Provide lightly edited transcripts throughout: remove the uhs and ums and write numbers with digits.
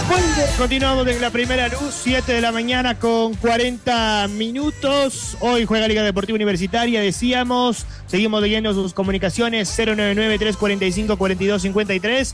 Continuamos en la primera luz, 7 de la mañana con 40 minutos. Hoy juega Liga Deportiva Universitaria, decíamos. Seguimos leyendo sus comunicaciones, 099-345-4253,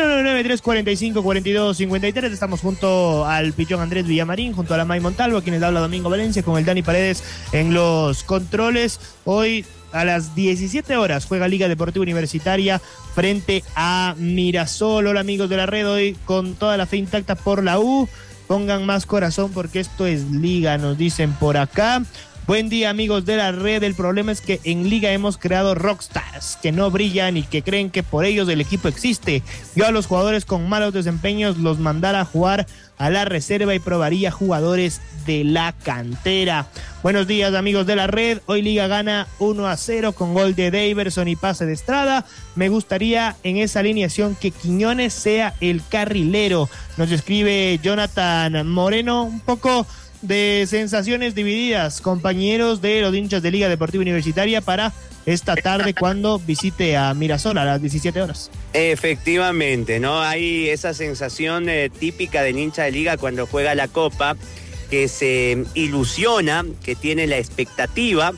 099-345-4253. Estamos junto al Pichón Andrés Villamarín, junto a la May Montalvo, a quienes habla Domingo Valencia, con el Dani Paredes en los controles. Hoy a las 17 horas juega Liga Deportiva Universitaria frente a Mirasol. Hola amigos de la red, hoy con toda la fe intacta por la U. Pongan más corazón porque esto es Liga, nos dicen por acá. Buen día amigos de la red, el problema es que en Liga hemos creado rockstars que no brillan y que creen que por ellos el equipo existe. Yo a los jugadores con malos desempeños los mandara a jugar a la reserva y probaría jugadores de la cantera. Buenos días amigos de la red, hoy Liga gana 1-0 con gol de Daverson y pase de Estrada. Me gustaría en esa alineación que Quiñones sea el carrilero. Nos escribe Jonathan Moreno. Un poco de sensaciones divididas, compañeros de los hinchas de Liga Deportiva Universitaria, para esta tarde cuando visite a Mirasol a las 17 horas. Efectivamente, ¿no? Hay esa sensación típica del hincha de Liga cuando juega la Copa, que se ilusiona, que tiene la expectativa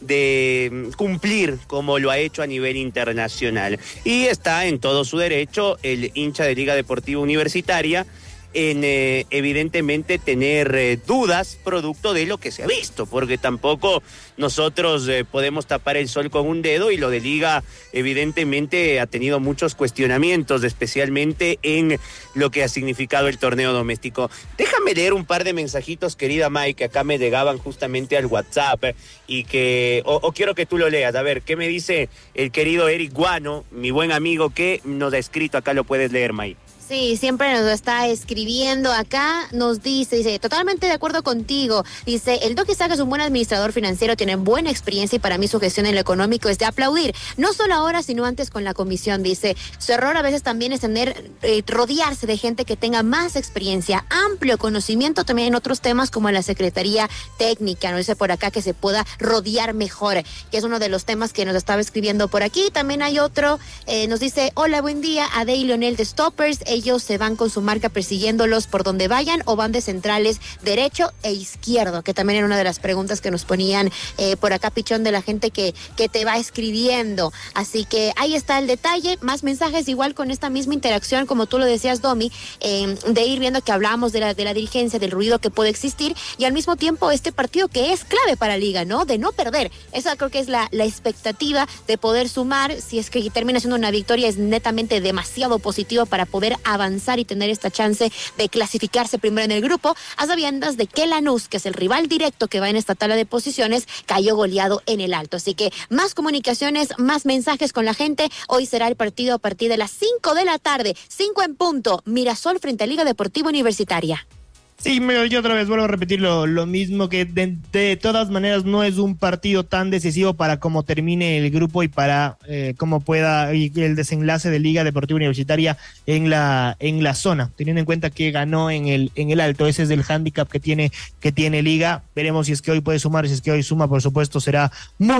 de cumplir como lo ha hecho a nivel internacional. Y está en todo su derecho el hincha de Liga Deportiva Universitaria en evidentemente tener dudas producto de lo que se ha visto, porque tampoco nosotros podemos tapar el sol con un dedo, y lo de Liga evidentemente ha tenido muchos cuestionamientos, especialmente en lo que ha significado el torneo doméstico. Déjame leer un par de mensajitos, querida Mike, que acá me llegaban justamente al WhatsApp y que o quiero que tú lo leas. A ver, ¿qué me dice el querido Eric Guano, mi buen amigo, que nos ha escrito? Acá lo puedes leer, Mike. Sí, siempre nos está escribiendo acá, nos dice, totalmente de acuerdo contigo, dice, el Doc Isaac es un buen administrador financiero, tiene buena experiencia y para mí su gestión en lo económico es de aplaudir, no solo ahora sino antes con la comisión, dice, su error a veces también es rodearse de gente que tenga más experiencia, amplio conocimiento también en otros temas como en la Secretaría Técnica, nos dice por acá que se pueda rodear mejor, que es uno de los temas que nos estaba escribiendo por aquí. También hay otro, nos dice, hola, buen día, Ade y Leonel de Stoppers, ellos se van con su marca persiguiéndolos por donde vayan o van de centrales derecho e izquierdo, que también era una de las preguntas que nos ponían por acá, Pichón, de la gente que te va escribiendo. Así que ahí está el detalle, más mensajes igual con esta misma interacción, como tú lo decías, Domi, de ir viendo que hablábamos de la dirigencia, del ruido que puede existir y al mismo tiempo este partido que es clave para Liga, ¿no? De no perder. Esa creo que es la expectativa de poder sumar. Si es que termina siendo una victoria, es netamente demasiado positivo para poder avanzar y tener esta chance de clasificarse primero en el grupo, a sabiendas de que Lanús, que es el rival directo que va en esta tabla de posiciones, cayó goleado en el Alto. Así que más comunicaciones, más mensajes con la gente. Hoy será el partido a partir de las 5 de la tarde, 5 en punto, Mirasol frente a Liga Deportiva Universitaria. Sí, yo otra vez vuelvo a repetir lo mismo, que de todas maneras no es un partido tan decisivo para cómo termine el grupo y para cómo pueda y el desenlace de Liga Deportiva Universitaria en la zona, teniendo en cuenta que ganó en el Alto. Ese es el hándicap que tiene Liga. Veremos si es que hoy puede sumar, si es que hoy suma, por supuesto será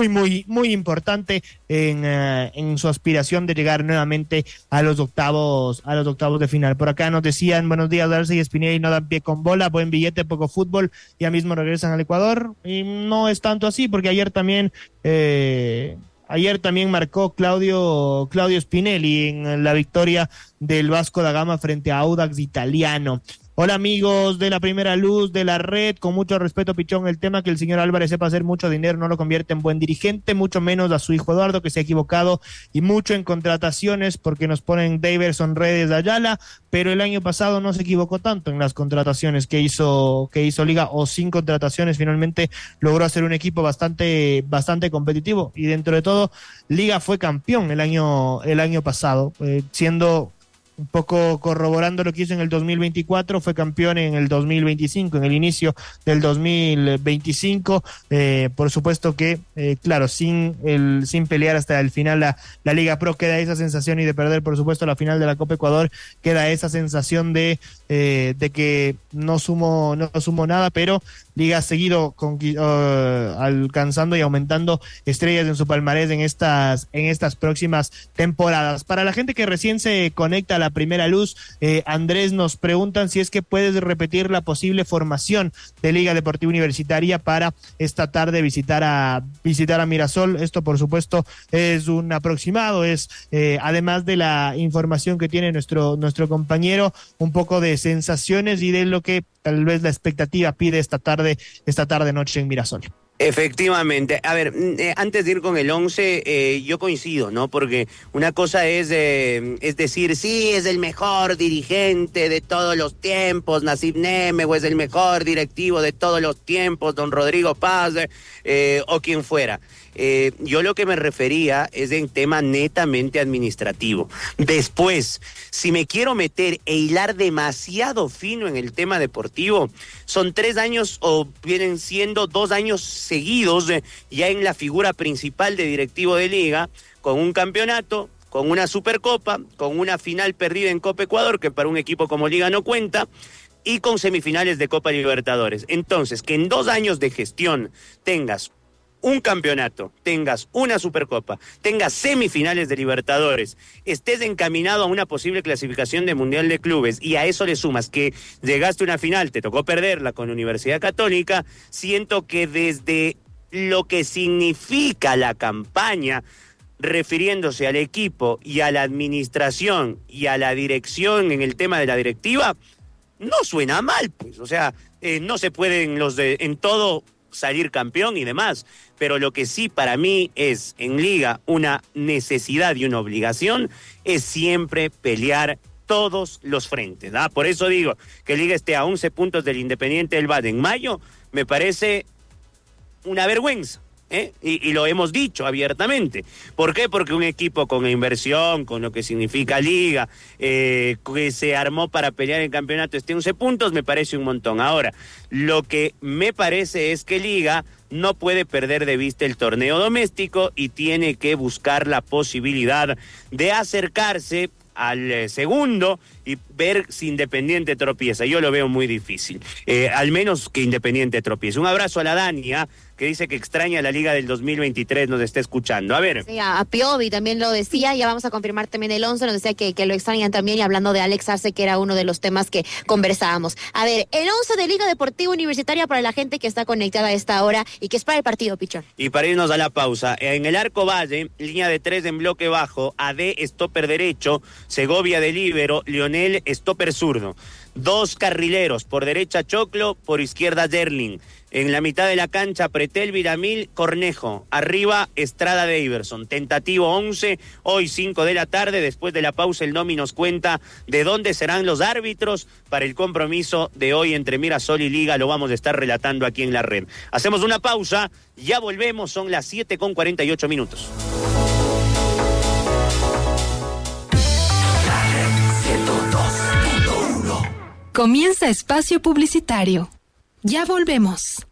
muy importante en su aspiración de llegar nuevamente a los octavos de final. Por acá nos decían, buenos días, Darcy y Espinel, y no dan pie con bola, buen billete, poco fútbol, ya mismo regresan al Ecuador, y no es tanto así, porque ayer también marcó Claudio Spinelli en la victoria del Vasco da Gama frente a Audax Italiano. Hola amigos de la primera luz de la red, con mucho respeto, Pichón, el tema que el señor Álvarez sepa hacer mucho dinero no lo convierte en buen dirigente, mucho menos a su hijo Eduardo, que se ha equivocado y mucho en contrataciones, porque nos ponen Daverson, Redes, Ayala, pero el año pasado no se equivocó tanto en las contrataciones que hizo Liga, o sin contrataciones finalmente logró hacer un equipo bastante competitivo, y dentro de todo Liga fue campeón el año pasado, siendo un poco corroborando lo que hizo en el 2024, fue campeón en el 2025, en el inicio del 2025, por supuesto que, claro, sin pelear hasta el final la Liga Pro, queda esa sensación, y de perder, por supuesto, la final de la Copa Ecuador, queda esa sensación de que no sumó nada, pero Liga ha seguido alcanzando y aumentando estrellas en su palmarés en estas próximas temporadas. Para la gente que recién se conecta a la primera luz, Andrés, nos preguntan si es que puedes repetir la posible formación de Liga Deportiva Universitaria para esta tarde visitar a Mirasol. Esto, por supuesto, es un aproximado, además de la información que tiene nuestro compañero, un poco de sensaciones y de lo que tal vez la expectativa pide esta tarde noche en Mirasol. Efectivamente. A ver, antes de ir con el 11, yo coincido, ¿no? Porque una cosa es decir, sí, es el mejor dirigente de todos los tiempos, Nasib Neme, o es el mejor directivo de todos los tiempos, don Rodrigo Paz, o quien fuera. Yo lo que me refería es en tema netamente administrativo. Después, si me quiero meter e hilar demasiado fino en el tema deportivo, son 3 años o vienen siendo 2 años seguidos ya en la figura principal de directivo de Liga, con un campeonato, con una Supercopa, con una final perdida en Copa Ecuador, que para un equipo como Liga no cuenta, y con semifinales de Copa Libertadores. Entonces, que en 2 años de gestión tengas un campeonato, tengas una Supercopa, tengas semifinales de Libertadores, estés encaminado a una posible clasificación de Mundial de Clubes y a eso le sumas que llegaste a una final, te tocó perderla con Universidad Católica, siento que desde lo que significa la campaña, refiriéndose al equipo y a la administración y a la dirección en el tema de la directiva, no suena mal, pues, o sea, no se pueden en todo salir campeón y demás, pero lo que sí para mí es en Liga una necesidad y una obligación es siempre pelear todos los frentes, ¿ah? Por eso digo que Liga esté a 11 puntos del Independiente del Valle en mayo, me parece una vergüenza. Y lo hemos dicho abiertamente. ¿Por qué? Porque un equipo con inversión, con lo que significa Liga, que se armó para pelear el campeonato, esté 11 puntos, me parece un montón. Ahora, lo que me parece es que Liga no puede perder de vista el torneo doméstico y tiene que buscar la posibilidad de acercarse al segundo y ver si Independiente tropieza. Yo lo veo muy difícil, al menos que Independiente tropiece. Un abrazo a la Dania, que dice que extraña la Liga del 2023, nos está escuchando. A ver. Sí, a Piovi también lo decía, ya vamos a confirmar también el 11, nos decía que lo extrañan también, y hablando de Alex Arce, que era uno de los temas que conversábamos. A ver, el 11 de Liga Deportiva Universitaria para la gente que está conectada a esta hora y que es para el partido, Pichón. Y para irnos a la pausa, en el arco valle, línea de 3 en bloque bajo, AD stopper derecho, Segovia de líbero, Lionel stopper zurdo. 2 carrileros, por derecha Choclo, por izquierda Derling. En la mitad de la cancha, Pretel, Viramil, Cornejo. Arriba, Estrada de Iverson. Tentativo 11, hoy 5 de la tarde. Después de la pausa, el Nomi nos cuenta de dónde serán los árbitros para el compromiso de hoy entre Mirasol y Liga. Lo vamos a estar relatando aquí en la red. Hacemos una pausa, ya volvemos, son las 7:48. Comienza espacio publicitario. Ya volvemos.